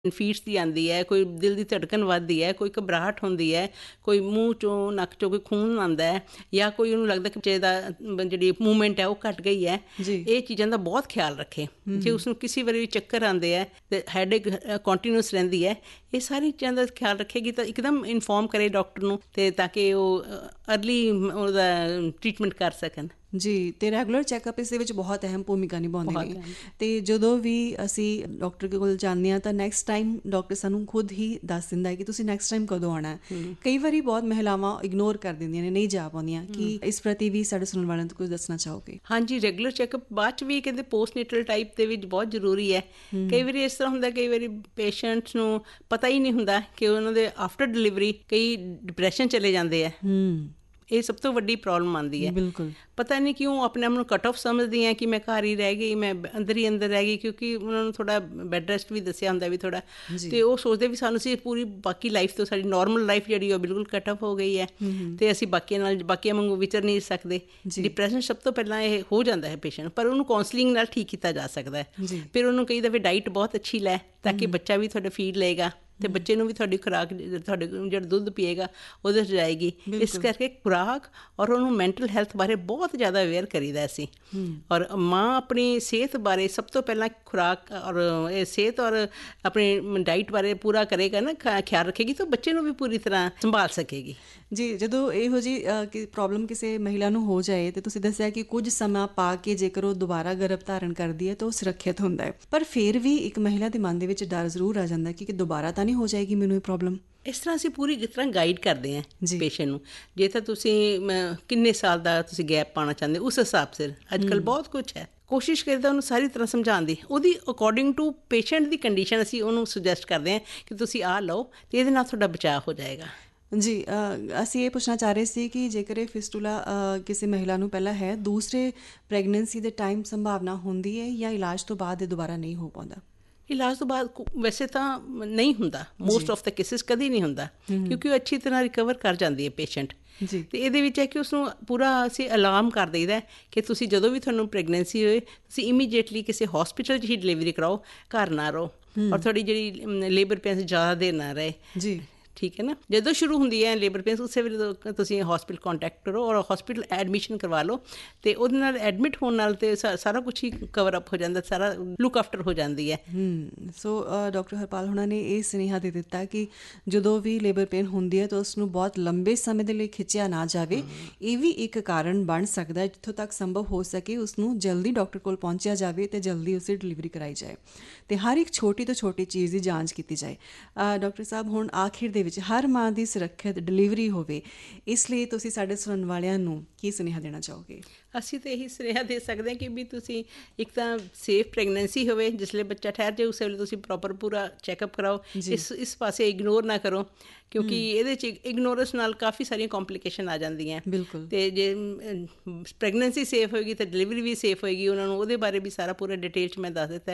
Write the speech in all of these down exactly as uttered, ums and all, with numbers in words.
ਫੀਟਸ ਦੀ ਆਉਂਦੀ ਹੈ, ਕੋਈ ਦਿਲ ਦੀ ਧੜਕਨ ਵੱਧਦੀ ਹੈ, ਕੋਈ ਘਬਰਾਹਟ ਹੁੰਦੀ ਹੈ, ਕੋਈ ਮੂੰਹ 'ਚੋਂ ਨੱਕ 'ਚੋਂ ਕੋਈ ਖੂਨ ਆਉਂਦਾ ਹੈ, ਜਾਂ ਕੋਈ ਉਹਨੂੰ ਲੱਗਦਾ ਕਿ ਬੱਚੇ ਦਾ ਜਿਹੜੀ ਮੂਵਮੈਂਟ ਹੈ ਉਹ ਘੱਟ ਗਈ ਹੈ, ਇਹ ਚੀਜ਼ਾਂ ਦਾ ਬਹੁਤ ਖਿਆਲ ਰੱਖੇ। ਜੇ ਉਸਨੂੰ ਕਿਸੇ ਵਾਰੀ ਚੱਕਰ ਆਉਂਦੇ ਹੈ ਅਤੇ ਹੈਡੇਕ ਕੰਟੀਨਿਊਸ ਰਹਿੰਦੀ ਹੈ, ਇਹ ਸਾਰੀ ਚੀਜ਼ਾਂ ਦਾ ਖਿਆਲ ਰੱਖੇਗੀ ਤਾਂ ਇੱਕਦਮ ਇਨਫੋਰਮ ਕਰੇ ਡਾਕਟਰ ਨੂੰ, ਅਤੇ ਤਾਂ ਕਿ ਉਹ ਅਰਲੀ ਉਹਦਾ ਟਰੀਟਮੈਂਟ ਕਰ ਸਕਣ। ਜੀ, ਅਤੇ ਰੈਗੂਲਰ ਚੈੱਕਅਪ ਇਸ ਦੇ ਵਿੱਚ ਬਹੁਤ ਅਹਿਮ ਭੂਮਿਕਾ ਨਿਭਾਉਂਦੇ ਨੇ। ਅਤੇ ਜਦੋਂ ਵੀ ਅਸੀਂ ਡਾਕਟਰ ਕੋਲ ਜਾਂਦੇ ਹਾਂ ਤਾਂ ਨੈਕਸਟ ਟਾਈਮ ਡਾਕਟਰ ਸਾਨੂੰ ਖੁਦ ਹੀ ਦੱਸ ਦਿੰਦਾ ਹੈ ਕਿ ਤੁਸੀਂ ਨੈਕਸਟ ਟਾਈਮ ਕਦੋਂ ਆਉਣਾ। ਕਈ ਵਾਰੀ ਬਹੁਤ ਮਹਿਲਾਵਾਂ ਇਗਨੋਰ ਕਰ ਦਿੰਦੀਆਂ ਨੇ, ਨਹੀਂ ਜਾ ਪਾਉਂਦੀਆਂ। ਕਿ ਇਸ ਪ੍ਰਤੀ ਵੀ ਸਾਡੇ ਸੁਣਨ ਵਾਲਿਆਂ ਨੂੰ ਕੁਝ ਦੱਸਣਾ ਚਾਹੋਗੇ? ਹਾਂਜੀ, ਰੈਗੂਲਰ ਚੈੱਕਅਪ ਬਾਅਦ 'ਚ ਵੀ ਕਹਿੰਦੇ ਪੋਸਟਨੇਟਲ ਟਾਈਪ ਦੇ ਵਿੱਚ ਬਹੁਤ ਜ਼ਰੂਰੀ ਹੈ। ਕਈ ਵਾਰੀ ਇਸ ਤਰ੍ਹਾਂ ਹੁੰਦਾ, ਕਈ ਵਾਰੀ ਪੇਸ਼ੈਂਟਸ ਨੂੰ ਪਤਾ ਹੀ ਨਹੀਂ ਹੁੰਦਾ ਕਿ ਉਹਨਾਂ ਦੇ ਆਫਟਰ ਡਿਲੀਵਰੀ ਕਈ ਡਿਪਰੈਸ਼ਨ ਚਲੇ ਜਾਂਦੇ ਹੈ। ਇਹ ਸਭ ਤੋਂ ਵੱਡੀ ਪ੍ਰੋਬਲਮ ਆਉਂਦੀ ਹੈ। ਬਿਲਕੁਲ, ਪਤਾ ਨਹੀਂ ਕਿਉਂ ਆਪਣੇ ਆਪ ਨੂੰ ਕੱਟ ਆਫ ਸਮਝਦੀ ਹਾਂ ਕਿ ਮੈਂ ਘਰ ਹੀ ਰਹਿ ਗਈ, ਮੈਂ ਅੰਦਰ ਹੀ ਅੰਦਰ ਰਹਿ ਗਈ, ਕਿਉਂਕਿ ਉਹਨਾਂ ਨੂੰ ਥੋੜ੍ਹਾ ਬੈੱਡ ਰੈਸਟ ਵੀ ਦੱਸਿਆ ਹੁੰਦਾ ਵੀ ਥੋੜ੍ਹਾ, ਅਤੇ ਉਹ ਸੋਚਦੇ ਵੀ ਸਾਨੂੰ ਸੀ ਪੂਰੀ ਬਾਕੀ ਲਾਈਫ ਤੋਂ ਸਾਡੀ ਨੋਰਮਲ ਲਾਈਫ ਜਿਹੜੀ ਉਹ ਬਿਲਕੁਲ ਕੱਟ ਆਫ ਹੋ ਗਈ ਹੈ, ਅਤੇ ਅਸੀਂ ਬਾਕੀਆਂ ਨਾਲ ਬਾਕੀਆਂ ਵਾਂਗੂ ਵਿਚਰ ਨਹੀਂ ਸਕਦੇ। ਡਿਪਰੈਸ਼ਨ ਸਭ ਤੋਂ ਪਹਿਲਾਂ ਇਹ ਹੋ ਜਾਂਦਾ ਹੈ ਪੇਸ਼ੈਂਟ, ਪਰ ਉਹਨੂੰ ਕਾਉਂਸਲਿੰਗ ਨਾਲ ਠੀਕ ਕੀਤਾ ਜਾ ਸਕਦਾ ਹੈ। ਫਿਰ ਉਹਨੂੰ ਕਈ ਦਫੇ ਡਾਈਟ ਬਹੁਤ ਅੱਛੀ ਲੈ, ਤਾਂ ਕਿ ਬੱਚਾ ਵੀ ਤੁਹਾਡਾ ਫੀਡ ਲਏਗਾ ਅਤੇ ਬੱਚੇ ਨੂੰ ਵੀ ਤੁਹਾਡੀ ਖੁਰਾਕ, ਤੁਹਾਡੇ ਜਿਹੜਾ ਦੁੱਧ ਪੀਏਗਾ ਉਹਦੇ 'ਚ ਜਾਏਗੀ। ਇਸ ਕਰਕੇ ਖੁਰਾਕ ਔਰ ਉਹਨੂੰ ਮੈਂਟਲ ਹੈਲਥ ਬਾਰੇ ਬਹੁਤ ਜ਼ਿਆਦਾ ਅਵੇਅਰ ਕਰੀਦਾ ਅਸੀਂ। ਔਰ ਮਾਂ ਆਪਣੀ ਸਿਹਤ ਬਾਰੇ ਸਭ ਤੋਂ ਪਹਿਲਾਂ ਖੁਰਾਕ ਔਰ ਇਹ ਸਿਹਤ ਔਰ ਆਪਣੀ ਡਾਈਟ ਬਾਰੇ ਪੂਰਾ ਕਰੇਗਾ ਨਾ, ਖਿਆਲ ਰੱਖੇਗੀ, ਤਾਂ ਬੱਚੇ ਨੂੰ ਵੀ ਪੂਰੀ ਤਰ੍ਹਾਂ ਸੰਭਾਲ ਸਕੇਗੀ। ਜੀ, ਜਦੋਂ ਇਹੋ ਜਿਹੀ ਕਿ ਪ੍ਰੋਬਲਮ ਕਿਸੇ ਮਹਿਲਾ ਨੂੰ ਹੋ ਜਾਏ, ਅਤੇ ਤੁਸੀਂ ਦੱਸਿਆ ਕਿ ਕੁਝ ਸਮਾਂ ਪਾ ਕੇ ਜੇਕਰ ਉਹ ਦੁਬਾਰਾ ਗਰਭ ਧਾਰਨ ਕਰਦੀ ਹੈ ਤਾਂ ਉਹ ਸੁਰੱਖਿਅਤ ਹੁੰਦਾ ਹੈ, ਪਰ ਫਿਰ ਵੀ ਇੱਕ ਮਹਿਲਾ ਦੇ ਮਨ ਦੇ ਵਿੱਚ ਡਰ ਜ਼ਰੂਰ ਆ ਜਾਂਦਾ ਕਿ ਦੁਬਾਰਾ ਤਾਂ ਨਹੀਂ ਹੋ ਜਾਏਗੀ ਮੈਨੂੰ ਇਹ ਪ੍ਰੋਬਲਮ। ਇਸ ਤਰ੍ਹਾਂ ਅਸੀਂ ਪੂਰੀ ਇਸ ਤਰ੍ਹਾਂ ਗਾਈਡ ਕਰਦੇ ਹਾਂ ਪੇਸ਼ੈਂਟ ਨੂੰ। ਜੇ ਤਾਂ ਤੁਸੀਂ ਕਿੰਨੇ ਸਾਲ ਦਾ ਤੁਸੀਂ ਗੈਪ ਪਾਉਣਾ ਚਾਹੁੰਦੇ, ਉਸ ਹਿਸਾਬ ਸਿਰ ਅੱਜ ਕੱਲ੍ਹ ਬਹੁਤ ਕੁਛ ਹੈ, ਕੋਸ਼ਿਸ਼ ਕਰੀਦਾ ਉਹਨੂੰ ਸਾਰੀ ਤਰ੍ਹਾਂ ਸਮਝਾਉਣ ਦੀ। ਉਹਦੀ according to patient the condition ਅਸੀਂ ਉਹਨੂੰ ਸੁਜੈਸਟ ਕਰਦੇ ਹਾਂ ਕਿ ਤੁਸੀਂ ਆਹ ਲਓ ਅਤੇ ਇਹਦੇ ਨਾਲ ਤੁਹਾਡਾ ਬਚਾਅ ਹੋ ਜਾਏਗਾ। ਜੀ, ਅਸੀਂ ਇਹ ਪੁੱਛਣਾ ਚਾਹ ਰਹੇ ਸੀ ਕਿ ਜੇਕਰ ਇਹ ਫਿਸਟੂਲਾ ਕਿਸੇ ਮਹਿਲਾ ਨੂੰ ਪਹਿਲਾਂ ਹੈ, ਦੂਸਰੇ ਪ੍ਰੈਗਨੈਂਸੀ ਦੇ ਟਾਈਮ ਸੰਭਾਵਨਾ ਹੁੰਦੀ ਹੈ ਜਾਂ ਇਲਾਜ ਤੋਂ ਬਾਅਦ ਇਹ ਦੁਬਾਰਾ ਨਹੀਂ ਹੋ ਪਾਉਂਦਾ? ਇਲਾਜ ਤੋਂ ਬਾਅਦ ਵੈਸੇ ਤਾਂ ਨਹੀਂ ਹੁੰਦਾ, ਮੋਸਟ ਆਫ ਦਾ ਕੇਸਿਸ ਕਦੀ ਨਹੀਂ ਹੁੰਦਾ, ਕਿਉਂਕਿ ਉਹ ਅੱਛੀ ਤਰ੍ਹਾਂ ਰਿਕਵਰ ਕਰ ਜਾਂਦੀ ਹੈ ਪੇਸ਼ੈਂਟ। ਅਤੇ ਇਹਦੇ ਵਿੱਚ ਹੈ ਕਿ ਉਸਨੂੰ ਪੂਰਾ ਅਸੀਂ ਅਲਾਰਮ ਕਰ ਦਈਦਾ ਕਿ ਤੁਸੀਂ ਜਦੋਂ ਵੀ ਤੁਹਾਨੂੰ ਪ੍ਰੈਗਨੈਂਸੀ ਹੋਏ, ਤੁਸੀਂ ਇਮੀਡੀਏਟਲੀ ਕਿਸੇ ਹੋਸਪਿਟਲ 'ਚ ਹੀ ਡਿਲੀਵਰੀ ਕਰਾਓ, ਘਰ ਨਾ ਰਹੋ, ਔਰ ਤੁਹਾਡੀ ਜਿਹੜੀ ਲੇਬਰ ਪੇਨਸ ਜ਼ਿਆਦਾ ਦੇਰ ਨਾ ਰਹੇ। ਜੀ, ਠੀਕ ਹੈ ਨਾ। ਜਦੋਂ ਸ਼ੁਰੂ ਹੁੰਦੀ ਹੈ ਲੇਬਰ ਪੇਨਸ, ਉਸੇ ਵੇਲੇ ਤੁਸੀਂ ਹੋਸਪਿਟਲ ਕੰਟੈਕਟ ਕਰੋ ਔਰ ਹੋਸਪਿਟਲ ਐਡਮਿਸ਼ਨ ਕਰਵਾ ਲਓ, ਅਤੇ ਉਹਦੇ ਨਾਲ ਐਡਮਿਟ ਹੋਣ ਨਾਲ ਤਾਂ ਸਾਰਾ ਕੁਛ ਹੀ ਕਵਰ ਅਪ ਹੋ ਜਾਂਦਾ, ਸਾਰਾ ਲੁੱਕ ਆਫਟਰ ਹੋ ਜਾਂਦੀ ਹੈ। ਸੋ ਡਾਕਟਰ ਹਰਪਾਲ ਹੋਣਾ ਨੇ ਇਹ ਸੁਨੇਹਾ ਦੇ ਦਿੱਤਾ ਕਿ ਜਦੋਂ ਵੀ ਲੇਬਰ ਪੇਨ ਹੁੰਦੀ ਹੈ ਤਾਂ ਉਸਨੂੰ ਬਹੁਤ ਲੰਬੇ ਸਮੇਂ ਦੇ ਲਈ ਖਿੱਚਿਆ ਨਾ ਜਾਵੇ। ਇਹ ਵੀ ਇੱਕ ਕਾਰਨ ਬਣ ਸਕਦਾ ਹੈ। ਜਿੱਥੋਂ ਤੱਕ ਸੰਭਵ ਹੋ ਸਕੇ ਉਸਨੂੰ ਜਲਦੀ ਡਾਕਟਰ ਕੋਲ ਪਹੁੰਚਿਆ ਜਾਵੇ ਅਤੇ ਜਲਦੀ ਉਸਦੀ ਡਿਲੀਵਰੀ ਕਰਾਈ ਜਾਏ, ਅਤੇ ਹਰ ਇੱਕ ਛੋਟੀ ਤੋਂ ਛੋਟੀ ਚੀਜ਼ ਦੀ ਜਾਂਚ ਕੀਤੀ ਜਾਏ। ਡਾਕਟਰ ਸਾਹਿਬ, ਹੁਣ ਆਖਿਰ ਦੇ ਵਿੱਚ ਹਰ ਮਾਂ ਦੀ ਸੁਰੱਖਿਅਤ ਡਿਲੀਵਰੀ ਹੋਵੇ, ਇਸ ਲਈ ਤੁਸੀਂ ਸਾਡੇ ਸੁਣਨ ਵਾਲਿਆਂ ਨੂੰ ਕੀ ਸੁਨੇਹਾ ਦੇਣਾ ਚਾਹੋਗੇ? ਅਸੀਂ ਤਾਂ ਇਹੀ ਸੁਨੇਹਾ ਦੇ ਸਕਦੇ ਹਾਂ ਕਿ ਵੀ ਤੁਸੀਂ ਇੱਕ ਤਾਂ ਸੇਫ ਪ੍ਰੈਗਨੈਂਸੀ ਹੋਵੇ, ਜਿਸ ਵੇਲੇ ਬੱਚਾ ਠਹਿਰ ਜਾਏ ਉਸ ਵੇਲੇ ਤੁਸੀਂ ਪ੍ਰੋਪਰ ਪੂਰਾ ਚੈੱਕਅਪ ਕਰਾਓ। ਇਸ ਇਸ ਪਾਸੇ ਇਗਨੋਰ ਨਾ ਕਰੋ, ਕਿਉਂਕਿ ਇਹਦੇ 'ਚ ਇਗਨੋਰੈਂਸ ਨਾਲ ਕਾਫੀ ਸਾਰੀਆਂ ਕੰਪਲੀਕੇਸ਼ਨ ਆ ਜਾਂਦੀਆਂ। ਬਿਲਕੁਲ, ਅਤੇ ਜੇ ਪ੍ਰੈਗਨੈਂਸੀ ਸੇਫ ਹੋਏਗੀ ਤਾਂ ਡਿਲੀਵਰੀ ਵੀ ਸੇਫ ਹੋਏਗੀ। ਉਹਨਾਂ ਨੂੰ ਉਹਦੇ ਬਾਰੇ ਵੀ ਸਾਰਾ ਪੂਰਾ ਡਿਟੇਲ 'ਚ ਮੈਂ ਦੱਸ ਦਿੱਤਾ ਹੈ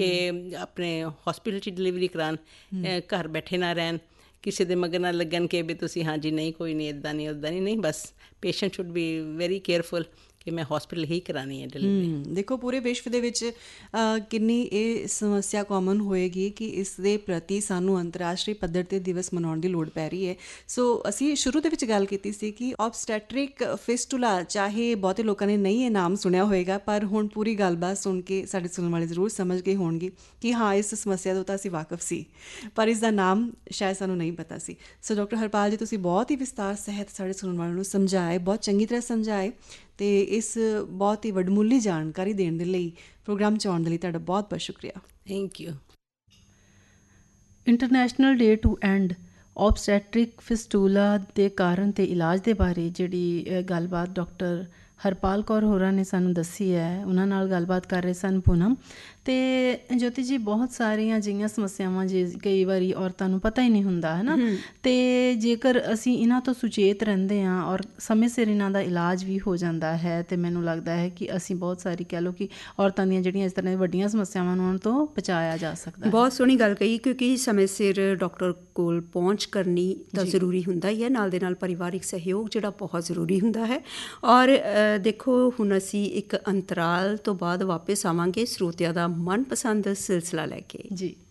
ਕਿ ਆਪਣੇ ਹੋਸਪਿਟਲ 'ਚ ਡਿਲੀਵਰੀ ਕਰਾਉਣ, ਘਰ ਬੈਠੇ ਨਾ ਰਹਿਣ, ਕਿਸੇ ਦੇ ਮਗਰ ਨਾ ਲੱਗਣ ਕਿ ਵੀ ਤੁਸੀਂ ਹਾਂਜੀ ਨਹੀਂ ਕੋਈ ਨਹੀਂ, ਇੱਦਾਂ ਨਹੀਂ ਉੱਦਾਂ ਨਹੀਂ, ਨਹੀਂ ਬਸ patient should be very careful ਕਿ ਮੈਂ ਹੋਸਪਿਟਲ ਹੀ ਕਰਾਉਣੀ ਹੈ ਡਿਲੀਵਰੀ। ਦੇਖੋ, ਪੂਰੇ ਵਿਸ਼ਵ ਦੇ ਵਿੱਚ ਕਿੰਨੀ ਇਹ ਸਮੱਸਿਆ ਕਾਮਨ ਹੋਏਗੀ ਕਿ ਇਸ ਦੇ ਪ੍ਰਤੀ ਸਾਨੂੰ ਅੰਤਰਰਾਸ਼ਟਰੀ ਪੱਧਰ 'ਤੇ ਦਿਵਸ ਮਨਾਉਣ ਦੀ ਲੋੜ ਪੈ ਰਹੀ ਹੈ। ਸੋ ਅਸੀਂ ਸ਼ੁਰੂ ਦੇ ਵਿੱਚ ਗੱਲ ਕੀਤੀ ਸੀ ਕਿ ਆਬਸਟੈਟ੍ਰਿਕ ਫਿਸਟੂਲਾ, ਚਾਹੇ ਬਹੁਤੇ ਲੋਕਾਂ ਨੇ ਨਹੀਂ ਇਹ ਨਾਮ ਸੁਣਿਆ ਹੋਏਗਾ, ਪਰ ਹੁਣ ਪੂਰੀ ਗੱਲਬਾਤ ਸੁਣ ਕੇ ਸਾਡੇ ਸੁਣਨ ਵਾਲੇ ਜ਼ਰੂਰ ਸਮਝ ਗਏ ਹੋਣਗੇ ਕਿ ਹਾਂ, ਇਸ ਸਮੱਸਿਆ ਤੋਂ ਤਾਂ ਅਸੀਂ ਵਾਕਫ ਸੀ, ਪਰ ਇਸ ਦਾ ਨਾਮ ਸ਼ਾਇਦ ਸਾਨੂੰ ਨਹੀਂ ਪਤਾ ਸੀ। ਸੋ ਡਾਕਟਰ ਹਰਪਾਲ ਜੀ, ਤੁਸੀਂ ਬਹੁਤ ਹੀ ਵਿਸਤਾਰ ਸਹਿਤ ਸਾਡੇ ਸੁਣਨ ਵਾਲਿਆਂ ਨੂੰ ਸਮਝਾਏ, ਬਹੁਤ ਚੰਗੀ ਤਰ੍ਹਾਂ ਸਮਝਾਏ, ਅਤੇ ਇਸ ਬਹੁਤ ਹੀ ਵਡਮੁੱਲੀ ਜਾਣਕਾਰੀ ਦੇਣ ਦੇ ਲਈ, ਪ੍ਰੋਗਰਾਮ 'ਚ ਆਉਣ ਦੇ ਲਈ ਤੁਹਾਡਾ ਬਹੁਤ ਬਹੁਤ ਸ਼ੁਕਰੀਆ। Thank you. International day to and ਆਬਸਟੈਟ੍ਰਿਕ ਫਿਸਟੂਲਾ ਦੇ ਕਾਰਨ ਅਤੇ ਇਲਾਜ ਦੇ ਬਾਰੇ ਜਿਹੜੀ ਗੱਲਬਾਤ ਡਾਕਟਰ ਹਰਪਾਲ ਕੌਰ ਹੋਰਾਂ ਨੇ ਸਾਨੂੰ ਦੱਸੀ ਹੈ, ਉਹਨਾਂ ਨਾਲ ਗੱਲਬਾਤ ਕਰ ਰਹੇ ਸਨ ਪੂਨਮ। ਅਤੇ ਜੋਤੀ ਜੀ, ਬਹੁਤ ਸਾਰੀਆਂ ਅਜਿਹੀਆਂ ਸਮੱਸਿਆਵਾਂ ਜੇ ਕਈ ਵਾਰੀ ਔਰਤਾਂ ਨੂੰ ਪਤਾ ਹੀ ਨਹੀਂ ਹੁੰਦਾ, ਹੈ ਨਾ, ਅਤੇ ਜੇਕਰ ਅਸੀਂ ਇਹਨਾਂ ਤੋਂ ਸੁਚੇਤ ਰਹਿੰਦੇ ਹਾਂ ਔਰ ਸਮੇਂ ਸਿਰ ਇਹਨਾਂ ਦਾ ਇਲਾਜ ਵੀ ਹੋ ਜਾਂਦਾ ਹੈ, ਅਤੇ ਮੈਨੂੰ ਲੱਗਦਾ ਹੈ ਕਿ ਅਸੀਂ ਬਹੁਤ ਸਾਰੀ ਕਹਿ ਲਓ ਕਿ ਔਰਤਾਂ ਦੀਆਂ ਜਿਹੜੀਆਂ ਇਸ ਤਰ੍ਹਾਂ ਦੀਆਂ ਵੱਡੀਆਂ ਸਮੱਸਿਆਵਾਂ ਨੂੰ ਉਹਨਾਂ ਤੋਂ ਬਚਾਇਆ ਜਾ ਸਕਦਾ। ਬਹੁਤ ਸੋਹਣੀ ਗੱਲ ਕਹੀ, ਕਿਉਂਕਿ ਸਮੇਂ ਸਿਰ ਡਾਕਟਰ ਕੋਲ ਪਹੁੰਚ ਕਰਨੀ ਤਾਂ ਜ਼ਰੂਰੀ ਹੁੰਦਾ ਹੀ ਹੈ, ਨਾਲ ਦੇ ਨਾਲ ਪਰਿਵਾਰਿਕ ਸਹਿਯੋਗ ਜਿਹੜਾ ਬਹੁਤ ਜ਼ਰੂਰੀ ਹੁੰਦਾ ਹੈ। ਔਰ ਦੇਖੋ, ਹੁਣ ਅਸੀਂ ਇੱਕ ਅੰਤਰਾਲ ਤੋਂ ਬਾਅਦ ਵਾਪਸ ਆਵਾਂਗੇ ਸਰੋਤਿਆਂ ਦਾ ਮਨਪਸੰਦ ਸਿਲਸਿਲਾ ਲੈ ਕੇ। ਜੀ।